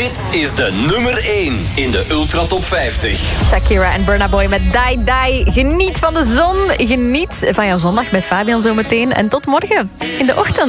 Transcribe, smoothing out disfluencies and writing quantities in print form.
Dit is de nummer 1 in de Ultra Top 50. Shakira en Burna Boy met Die Die. Geniet van de zon, geniet van jouw zondag met Fabian zometeen. En tot morgen in de ochtend.